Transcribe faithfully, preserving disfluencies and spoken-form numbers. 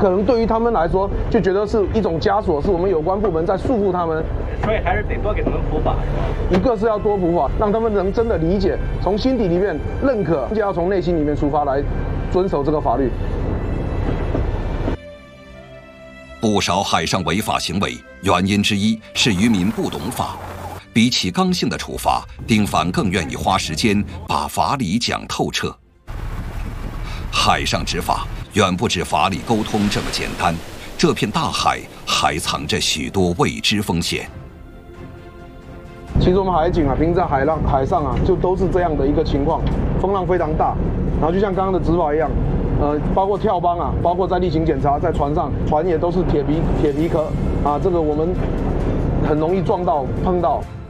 可能对于他们来说，就觉得是一种枷锁，是我们有关部门在束缚他们。 所以还是得多给他们普法，是吧？ 一个是要多普法，让他们能真的理解，从心底里面认可，就要从内心里面出发来遵守这个法律。 不少海上违法行为原因之一是渔民不懂法，比起刚性的处罚，丁凡更愿意花时间把法理讲透彻。海上执法远不止法理沟通这么简单，这片大海还藏着许多未知风险。 其实我们海警啊，平时在海浪海上啊，就都是这样的一个情况，风浪非常大，然后就像刚刚的执法一样。呃，包括跳帮啊，包括在例行检查，在船上，船也都是铁皮铁皮壳啊，这个我们很容易撞到碰到。